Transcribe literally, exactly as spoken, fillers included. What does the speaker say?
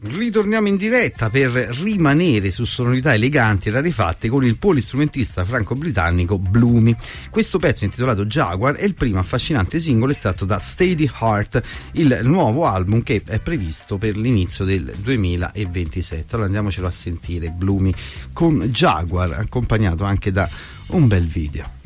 Ritorniamo in diretta per rimanere su sonorità eleganti e rarefatte con il polistrumentista franco-britannico Bloomy. Questo pezzo intitolato Jaguar è il primo affascinante singolo estratto da Steady Heart, il nuovo album che è previsto per l'inizio del duemilaventisette. Allora andiamocelo a sentire, Bloomy con Jaguar, accompagnato anche da un bel video.